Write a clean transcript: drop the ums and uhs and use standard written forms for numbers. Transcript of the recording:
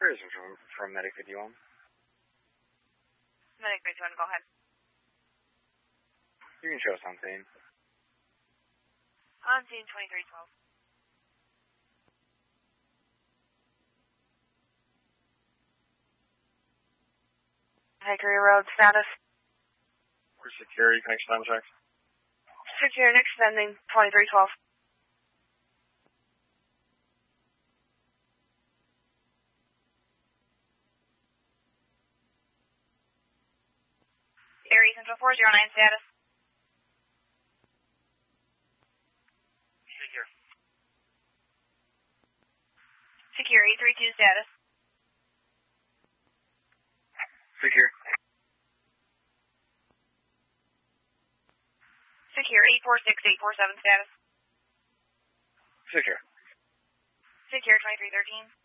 Prison from Medic 51. Medic 51, go ahead. You can show us on scene. On scene 2312. Hickory Road status. For security connection time check. Security extending 2312. Erie Central 409 status. Secure. Secure 832 status. Secure. Secure 846847 status. Secure. Secure 2313.